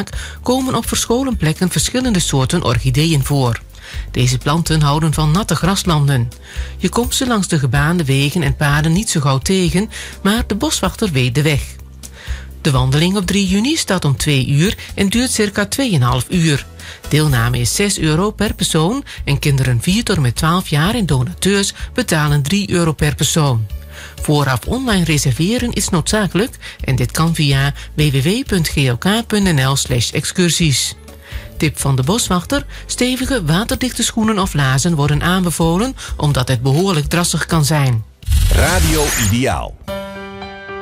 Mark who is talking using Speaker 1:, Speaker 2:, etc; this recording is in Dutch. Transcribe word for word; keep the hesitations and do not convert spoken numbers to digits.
Speaker 1: vaak komen op verscholen plekken verschillende soorten orchideeën voor. Deze planten houden van natte graslanden. Je komt ze langs de gebaande wegen en paden niet zo gauw tegen, maar de boswachter weet de weg. De wandeling op drie juni start om twee uur en duurt circa twee komma vijf uur. Deelname is zes euro per persoon en kinderen vier tot en met twaalf jaar en donateurs betalen drie euro per persoon. Vooraf online reserveren is noodzakelijk en dit kan via w w w punt g l k punt n l slash excursies. Tip van de boswachter: stevige waterdichte schoenen of laarzen worden aanbevolen omdat het behoorlijk drassig kan zijn.
Speaker 2: Radio Ideaal.